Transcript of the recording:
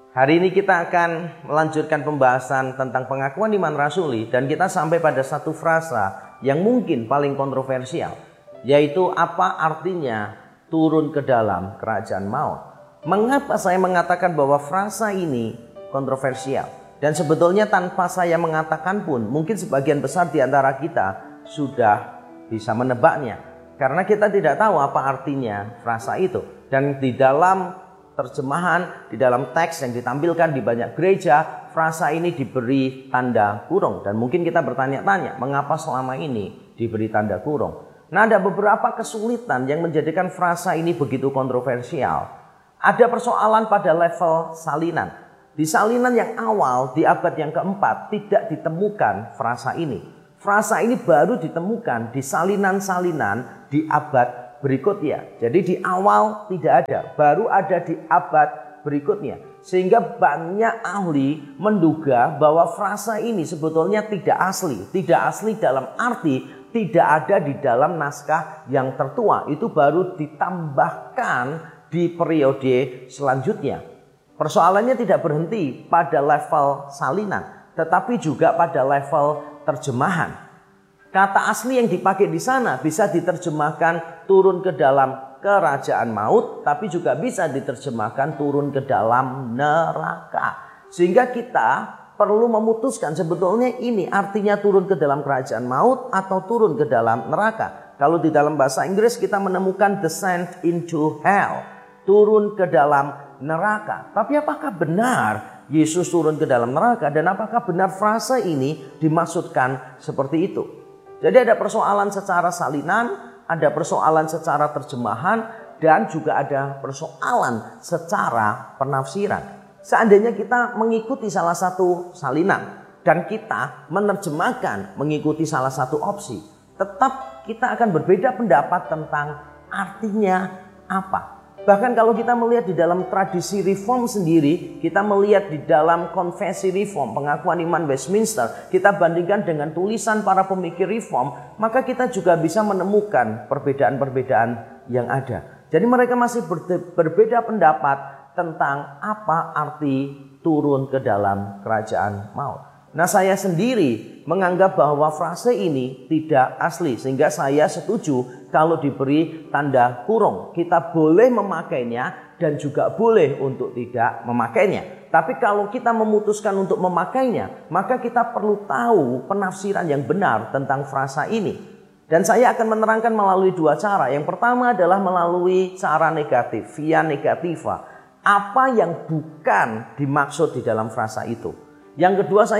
Hari ini kita akan melanjutkan pembahasan tentang pengakuan iman rasuli dan kita sampai pada satu frasa yang mungkin paling kontroversial, yaitu apa artinya turun ke dalam kerajaan maut. Mengapa saya mengatakan bahwa frasa ini kontroversial? Dan sebetulnya tanpa saya mengatakan pun mungkin sebagian besar di antara kita sudah bisa menebaknya, karena kita tidak tahu apa artinya frasa itu. Dan di dalam terjemahan, di dalam teks yang ditampilkan di banyak gereja, frasa ini diberi tanda kurung. Dan mungkin kita bertanya-tanya, mengapa selama ini diberi tanda kurung? Nah, ada beberapa kesulitan yang menjadikan frasa ini begitu kontroversial. Ada persoalan pada level salinan. Di salinan yang awal, di abad yang keempat, tidak ditemukan frasa ini. Frasa ini baru ditemukan di salinan-salinan di abad berikutnya. Jadi di awal tidak ada, baru ada di abad berikutnya. Sehingga banyak ahli menduga bahwa frasa ini sebetulnya tidak asli. Tidak asli dalam arti tidak ada di dalam naskah yang tertua. Itu baru ditambahkan di periode selanjutnya. Persoalannya tidak berhenti pada level salinan, tetapi juga pada level terjemahan. Kata asli yang dipakai di sana bisa diterjemahkan turun ke dalam kerajaan maut, tapi juga bisa diterjemahkan turun ke dalam neraka. Sehingga kita perlu memutuskan sebetulnya ini artinya turun ke dalam kerajaan maut atau turun ke dalam neraka. Kalau di dalam bahasa Inggris kita menemukan descent into hell, turun ke dalam neraka. Tapi apakah benar Yesus turun ke dalam neraka, dan apakah benar frasa ini dimaksudkan seperti itu? Jadi ada persoalan secara salinan, ada persoalan secara terjemahan, dan juga ada persoalan secara penafsiran. Seandainya kita mengikuti salah satu salinan dan kita menerjemahkan mengikuti salah satu opsi, tetap kita akan berbeda pendapat tentang artinya apa. Bahkan kalau kita melihat di dalam tradisi reform sendiri, kita melihat di dalam konfesi reform, pengakuan iman Westminster, kita bandingkan dengan tulisan para pemikir reform, maka kita juga bisa menemukan perbedaan-perbedaan yang ada. Jadi mereka masih berbeda pendapat tentang apa arti turun ke dalam kerajaan maut. Nah, saya sendiri menganggap bahwa frase ini tidak asli, sehingga saya setuju kalau diberi tanda kurung. Kita boleh memakainya dan juga boleh untuk tidak memakainya. Tapi kalau kita memutuskan untuk memakainya, maka kita perlu tahu penafsiran yang benar tentang frasa ini. Dan saya akan menerangkan melalui dua cara. Yang pertama adalah melalui cara negatif, via negativa. Apa yang bukan dimaksud di dalam frasa itu. Yang kedua, saya